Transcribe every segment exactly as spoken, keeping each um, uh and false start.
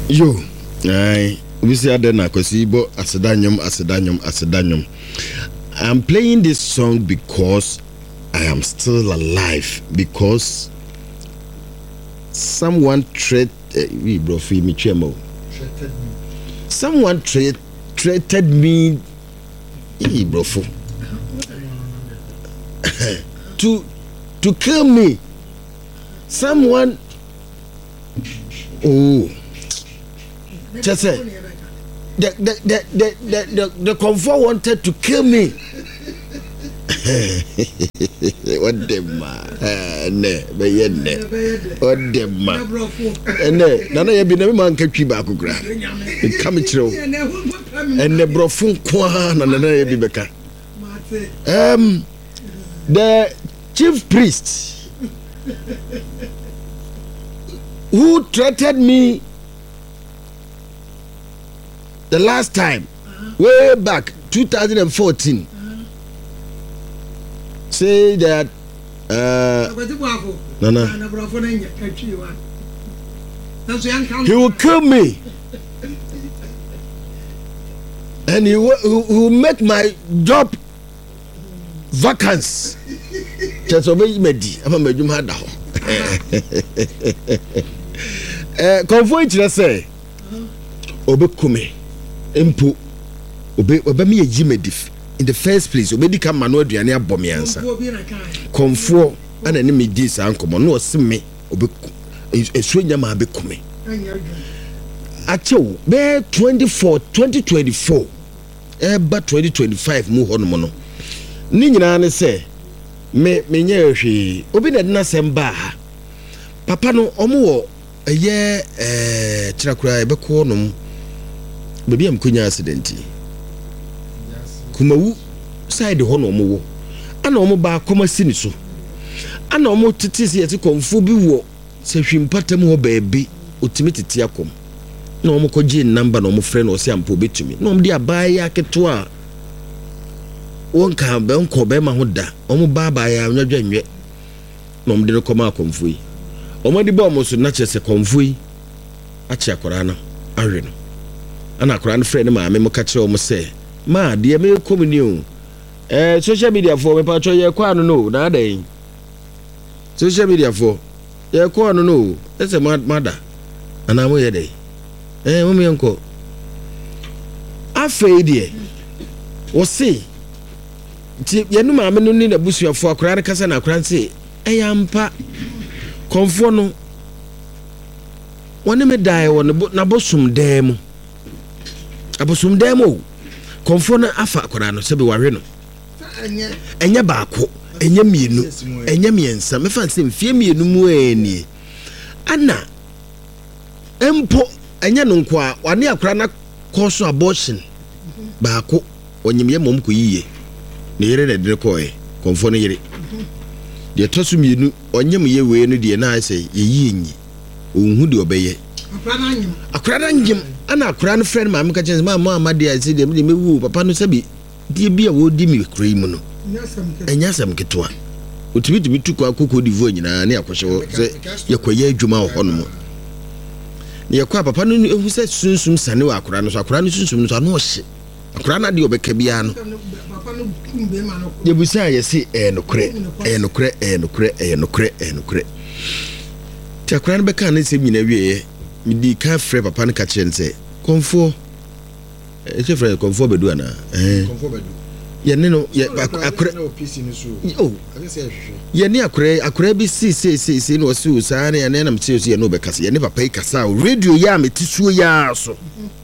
Yo, I we see Adena Kosibo Asedanyum Asedanyum Asedanyum. I'm playing this song because I am still alive, because someone treated me, bro, free me, chemo. Someone tra- treated me, eh, bro, to to kill me. Someone, oh, just say, the the the the the the, the comfort wanted to kill me. What the man? Ne, be ye ne. What the man? Ne, nana ye bi na me man katwi ba akokura. E kam chiro. Ene brofo kwa na nana ye bi beka. Um the chief priest who threatened me the last time, way back two thousand fourteen, say that uh, no, no. He will kill me and he will, he will make my job vacant. Just obey me. I'm a medium had now. Convoy to say, Obe Kume, Empu, Obe Obe me a Jimedif. In the first place, Obe Dika Manu Diania Bomiansa. Confour an enemy dis uncle, no sime, Obe a swing yama be Kume. Acho, bear twenty-four, twenty twenty-four, eh, but twenty twenty-five, Muhonomono. Nina say, me, me, ye, Obe na semba. Papa no, omo, a year, eh, Chakra, Beconum, baby, I'm Kunya accident. Kumawu side hono mo ana omo ba koma sini so ana omo tete se konfu bi wo se hwimpatam ho baabi otimi tete akom na omo koje number na omo frɛ na o se ampo betumi na omo de abaye aketo a wonka be nko be ma ho da omo ba abaye anwadwanwe na omo de no koma akomfu yi omo de ba omo so na kyese konfu yi achi akora na awe no ana akora no frɛ ne ma me mo ka kyerɛ omo se ma de me communion eh social media for me patcho ye kwa no no na dey social media for ye kwa no no ese mada ana mo ye dey eh mo me nko afei de wo se ti ye no ma me no ni na busuafo akora ne kasa na akora se eyampa konfo no woni me dai woni na bosum dem abosum dem o konfo na afa akora no se be ware no enya baako enya mienu enya miensa me fa se mfie mienu mu eni ana empo enya no nko a wane akora na cause abortion baako onyimye mom ko yiye ne yere de de ko e konfo no yere de tosu mienu onyem ye we no de na ase ye yinyi onhu de obeye akora na nyim akora na nyim ana akora no friend ma me ka chance ma ma ma de ase de me wu papa no sabi die bia wo di mi krai mu no enya sam ketwa otimi timi tuko akoko divo nyina na yakohye se yakoye adwuma ho no mo ne yakwa papa no ehu se sunsum sane wa akora no so akora no sunsum no so no hye akora na de obeka bia no papa no kumbe ma no ye busa ye se eh no kre eh no kre eh no kre eh no kre eh no kre ti akora no beka na se nyina wie mi di ka frɛ papa no ka kyerɛ se konfo e che frɛ konfo bedu ana eh konfo bedu ye ne no ye akora na opisi ni so oh agese ahwehwe ye ne akora akora bi si si si si no si usa ne ne na mte so ye no be kasa ye ne papa yi kasa radio ya meti so ya so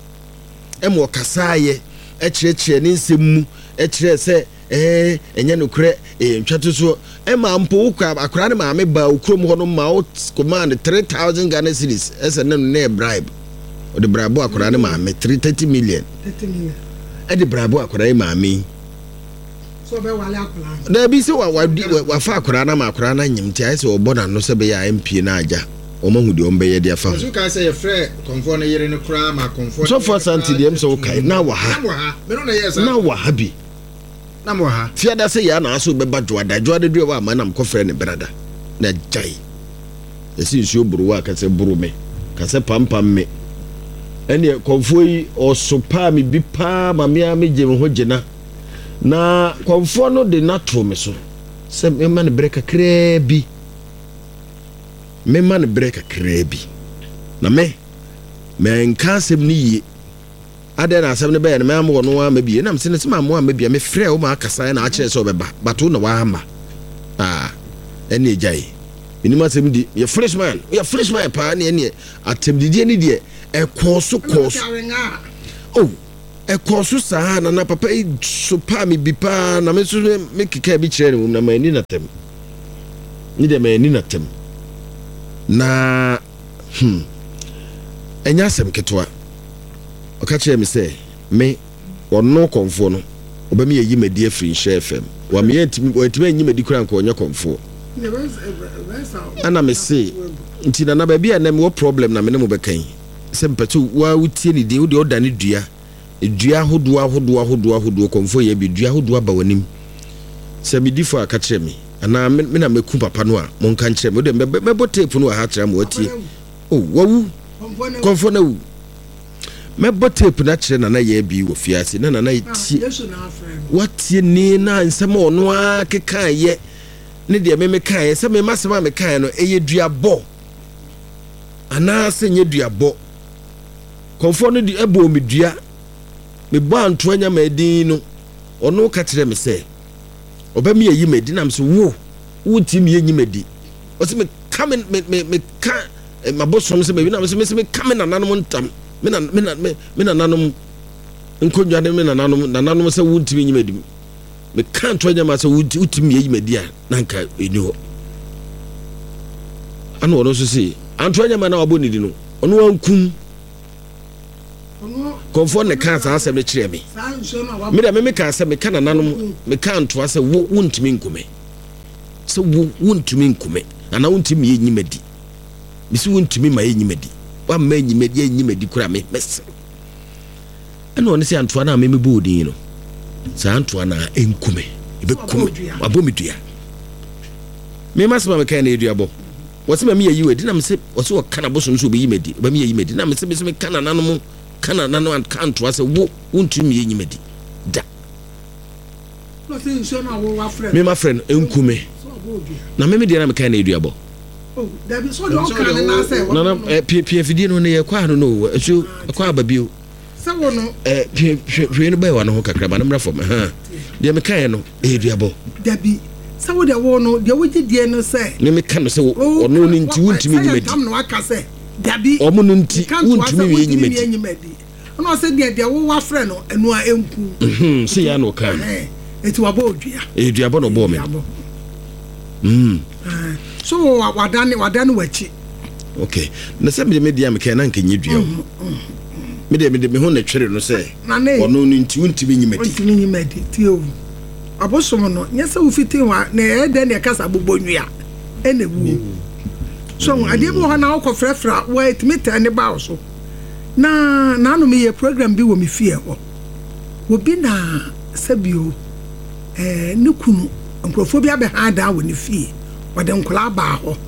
e mo kasa ye e kyerɛ kyerɛ ne nsɛm e kyerɛ se eh enya no kure eh ntwato so e ma mpo ukwa akora ne ma me ba ukrom ho no ma o command three thousand Ghana cedis ese ne no na bribe o de brabo akora ne ma me three thirty million thirty million e de brabo akora ma me so be wale akora da bi se wa wa fa akora na ma akora na nyim ti ai se o bona no se be ya M P na aja o ma hu de o mbe ye de afa so ka se ye frɛ konfo no yere ne kura ma konfo so for santi dem so kai na wa ha na wa ha me no na yes na wa ha bi na mo ha fiada se ya na aso beba joada joada dua wa manam ko frɛ ne brada na jai esi nsuo buruwa ka se buru me ka se pampam me ɛne kɔmfo yi ɔsopa me bi pa ma me a me gye me ho gyina na kɔmfo no de na to me so sɛ me ma ne brɛ kakraa bi me ma ne brɛ kakraa bi na me me nka asɛm ne yie ade na asɛm ne bɛyɛ ne me am wɔ no ama bi na me sɛ ne sɛ ma mo ama bi me frɛ wo ma akasa na akyerɛ sɛ ɔbɛba bato na wa ama ah ɛne gyae minima asɛm di yɛ freshman yɛ freshman pa ne ne atɛmdidie ne de ɛkɔ so kɔ so oh ɛkɔ so saa na na papa yi so pa me bi pa na me so me keka bi kyerɛ ne na ma ni na tem ni de ma ni na tem na hmm ɛnya asɛm ketwa ɔka kyerɛ me sɛ me ɔno kɔmfo no ɔbɛme yɛ yimadi afiri Nhyɛ F M wa me yɛntimi wɔntimi anyimadi kura nka ɔnyɛ kɔmfo ana me se nti na na ba bia na me wo problem na me ne mo bɛkan sɛ mpɛto wa wutie ne din wo de ɔda ne dua dua hodo ahodo ahodo ahodo kɔmfo yɛ bi dua hodo aba wanim sɛ me difo aka kyerɛ me ana me na meku papa no a mo nka kyerɛ me de mebɔ tape no a ha kyerɛ mo watie oh wawu kɔmfo na wu mebɔ tape na kyerɛ na na yɛ bi wɔ fiase na na na tie watie ni na nsɛm ɔno a keka yɛ ne de me me kan yɛ sɛ me masɛm a me kan no ɛyɛ dua bɔ ana sɛ nyɛ dua bɔ kɔmfo no de ɛbɔ me dua me bɔ anto anya ma din no ɔno ka kyerɛ me sɛ ɔbɛ me yi me di na me so wo wo ti me yi me di ɔsɛ me ka me me me ka mabosom sɛ me na me sɛ me ka me nananom ntam me na me na me na nananom nkonwa de me na nananom nananom sɛ wo ti me yi me di me ka anto anya ma sɛ wo ti me yi me di a na nka eni hɔ ana ɔno so sɛ anto anya ma na wabɔ ne di no ɔno ankum kɔmfo ne ka saa asɛm ne kyerɛ me me da me me ka asɛm me ka nananom me ka ntoa sɛ wo wontumi nkume sɛ wo wontumi nkume ana wontumi yɛ nyimadi me sɛ wontumi ma yɛ nyimadi wa ma nyimadi yɛ nyimadi kura me mess ɛna ɔne sɛ antoa na me me bɔ odin no saa antoa na enkume ebe kume abo me dua me masema me ka na edua bɔ wɔsɛ ma me yɛ yiwadi na me sɛ wɔsɛ wɔka na bosom so obi yimadi ba me yɛ yimadi na me sɛ me sɛ me ka nananom kana nano an kanto ase wo wontumi yɛ nyimadi da no say nso na wo wa friend me ma friend enkume na me me dia na me kan na eduabɔ oh da bi so do kan na say na na pie pie fidie no ne yɛ kwa no no asu kwa ababio sɛ wo no eh pie pie no bɛ wa no ho kakra ba na mra fam ha dia me kan no eduabɔ da bi sɛ wo de wo no de wo gidie no sɛ me me kan no sɛ ɔno ni nti wontumi nyimadi tam no aka sɛ dabi omo no nti wontumi yɛ nyimadi ono se de de wo wa frɛ no enu a enku mhm se ya no kan eh eti wa bo odua edua bo no bo me mhm so wadane wadane wachi okay na se me media me kan na nkenye dua me de me de me ho na twere no se ono no nti wontumi nyimadi wontumi nyimadi ti o abosom no nyese wo fiti wa na e de ne kasa bobonua ene wu so ade bo ha na wo kofrefra wa etimita ne ba so na na no me ye program bi wo me fie ho wo bi na sabio eh ne kunu nkrofo bi abe ha da wo ne fie wode nkola ba ho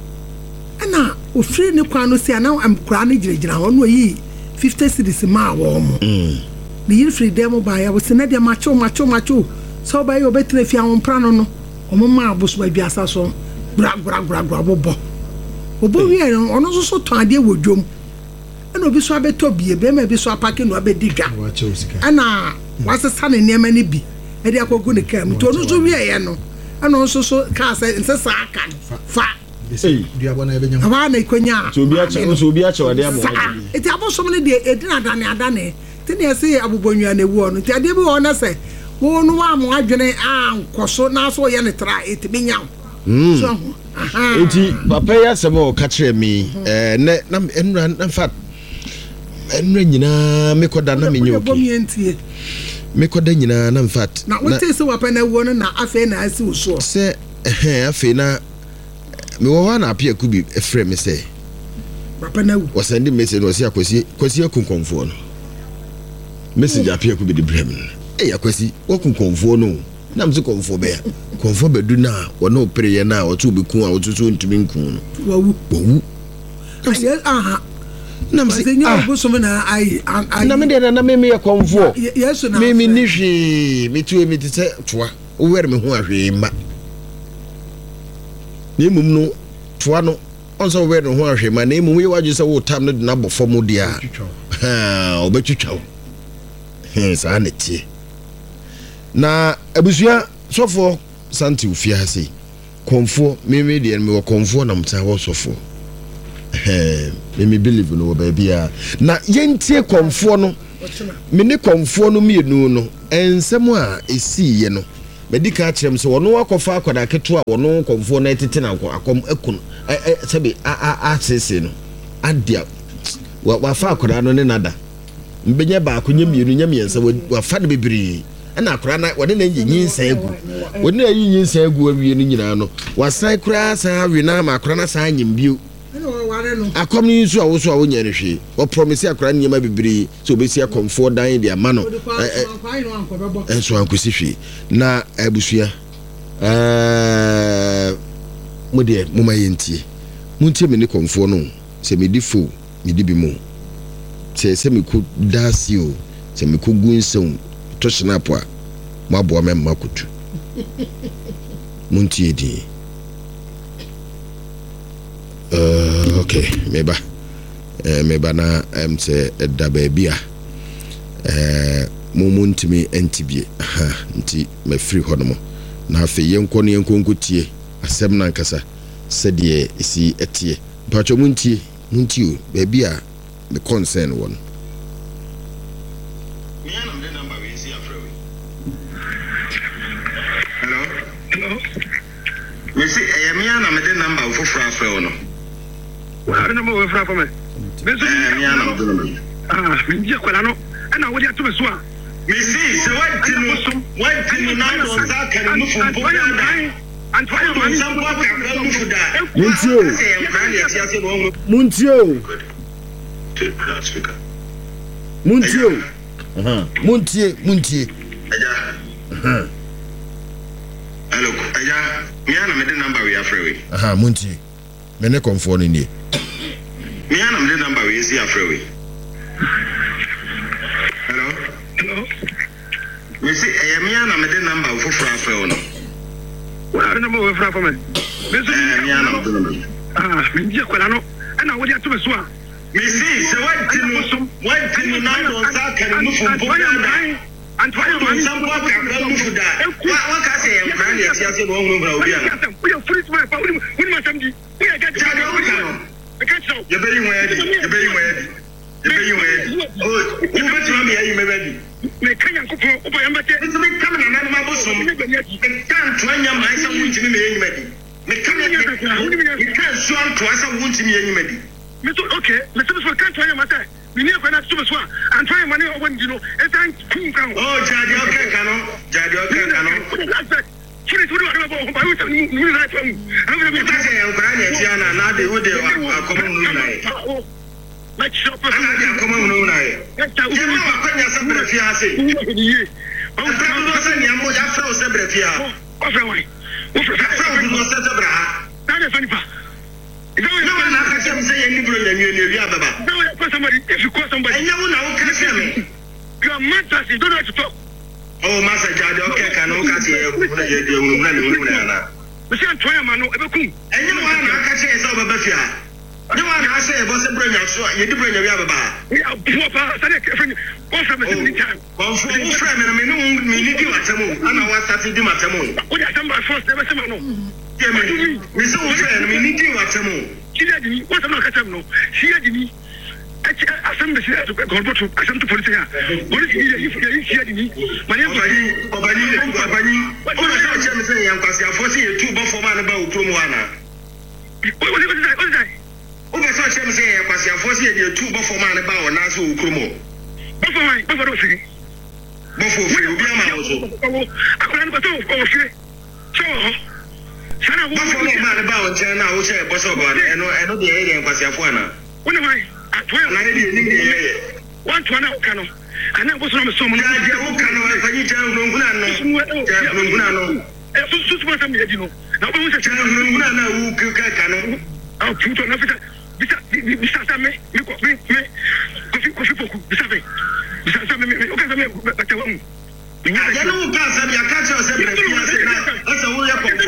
ana ofiri ne kwa no sia na nkora ne giregyina ho no yi fifty cities ma wo mo mm ne yiri free dem ba ya wo se na de macho macho macho so ba yo betre fie awon pra no no o mo ma aboso ba biasa so gra gra gra gra bobo obo wi en ono so so ton ade wo dwom ana obi so abeto bie be ma bi so apake no abedi dwa ana wasesa ne nema ne bi e de akogu ne kam to no so wi ye no ana so so ka se nsesa aka fa eh duabo na ebenya aba na ikonya so obi ache so obi ache wade amo eti abosom ne de edina dane adane ti ne se abobonwa na ewu no ti ade bi wo na se wo no wa mo adwene a nkoso na so ye ne tra eti benya so aha eti papa ya semo ka kire mi eh ne na enra na fa enra nyina mekoda na menye oke mekoda nyina na in fact na what is wa pa na wo no na afa na asi wo so se eh afa na me wo wa na apia kubi efre me se papa na wo wo send message no se akwasi kwasi akunkonfo no message apia kubi de brem eh akwasi wo kunkonfo no na mse konfo be konfo bedu na wo no preye na wo tu be ku a wo tutu ntumi nku no wawu wawu aha nam se ah bosom na ai na me de na me me konfo yes na me me ni hwe me tu me tete toa wo were me ho ahwe ma ni mum no toa no onso were no ho ahwe ma na mum ye waju se wo tam no de na bofo mu dia ha obetwitwa he sa na tie na abusua sofo santi ufia ha sei konfo me me de me wo konfo na mta wo sofo eh me me believe no baby a na yentie konfo no me ne konfo no mienu no ensem a esi ye no medika akyerem se wono akofa akwada keto a wono konfo na etete na akom ekun sebe a a asese no adia wa fa akwada no ne nada mbenye ba akonya mienu nya miensa wa fa de bebiri ana akwada na wode na nyinsa egu wode na nyinsa egu awie no nyina no wasan kura sa awie na ma akwada na sa nyimbio akom ni nso a wo so a wo nya rehwe wo promise akwada nyema bebiri so obesi akomfo dan dia ma no enso ankosi hwe na abusua eh modie moma yentie muntie me ne komfo no se me di fo me di bi mu se se me ku dasio se me ku gunson to snapo a mabo me makutu muntie di Uh, okay, meba eh meba na em se da baabia eh momuntimi entibie ha nti me free hono na afi yenko ne yenko nkotie asem na nkasa sede isi etie pacho muntie muntie baabia me concern won hello hello me see eh me na me de number ofofra afre wono wa na mo we fra for me me so me ana mo de ah me je kwala no ana wo dia to me so a me see se wantinu wantinu na do za ka ni fu bo da antoine man sam kwa ka mu fu da muntio muntio muntio aha muntie muntie aja aha hello aja me ana me de number we afre we aha muntie me ne konfo ni ni me ana me de number we isi afre we hello hello me see eh me ana me de number ofofra afre wo no wa na mo we fra for me me so me ana me de number ah me je kwala no ana wo dia to me so a me see se wantinu wantinu na do za ka ni fu bo da antoine man sam kwa ka mu fu da wa wa ka se en brand ya sia se no wo bra obi ana we are free to my power we ma sam di we are get ja do ka no e ka so ye be yin we di ye be yin we di ye be yin we oh wo be tuma me ayi me be di me kan yan ko ko obo yan bete me me kam na na ma bo so me kan twanya ma isa mu ntimi me yin me di me kan me kan so an to asa mu ntimi yin me di me so okay me so so kan twanya ma ta we need to to so and try money over you know e tan kun kan oh jadi okay kanu jadi okay kanu Furi furi wa ba ba wuta ni ni na ta mu an ga me ta se yan kura ne ti ana na de wude wa komo nu na e ma chop ana de komo nu na e je ma kwa nya sabre fi ase ni o ta no se ni amo ya fra o sabre fi ha o fra wa o fra fra o no se sabre ha na de fani pa no na ka se me se yan ni bro nya ni ni wi ababa no for somebody if you call somebody and you know can say me you are mad that you don't know to talk oh master jadi okay can o ka se e ku na je de unu na ni unu na na we say antoya ma no e be kun and you want na ka se e sa baba fia you want na say e bo se bro nya so ye di bro nya wi ababa ya bo pa sa de friend o fra me ni time o fra o fra me no me no me ni di watamo ana wa start di matamo o di asamba first e be se ma no ye me me so o fra me ni di watamo kila di o sa no ka tam no shia di ni asem be shia to go to asem to police ya police yi yi shia di ni mane obani obani obani o na sa che me se yan kwase afo se ye tu bo forma na ba o promo wana o o le sai o sai o be sa che me se yan kwase afo se ye tu bo forma na ba o na so o promo bo forma bo forma se bo fo fi obi ama o so akora ni ba to o fi so sana wo forma ma na ba o che na o che bo so go na eno eno de ye yan kwase afo ana woni mai atwa na ye ni ni ye wan twa na o kanu ana bo so na me so mo na je o kanu e fanyi cha ngunguna no cha ngunguna no e so so so ma me di no na bo so cha ngunguna na u ka kanu a puto na fita bisa bisa sa me me ko me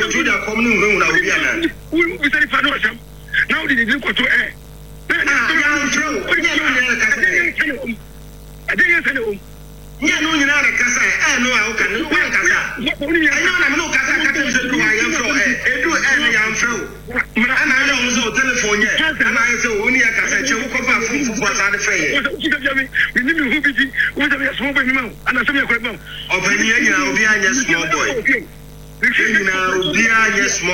akɔtu da kɔm ne nhuru na obi ana wo bi sɛ fa no ɔsɛm na wo de ne kɔto ɛ na ya ntro wo ne no ne kasa ade yɛ sɛ ne om nye no nyina na kasa ɛ no a wo kan wo kasa ayo na me no kasa kasa sɛ do wa yɛ fro ɛ edu ɛ ne ya mfro ana ana wo so telephone yɛ ana ayɛ sɛ wo ne ya kasa kyɛ wo kɔfa fufu fo asa de fɛ yɛ wo sɛ bi mi ni mi hu bi ti wo sɛ bi small boy mi ma ana sɛ mi kɔ ma ɔbɛni nyina obi anya small boy nyina obi anya small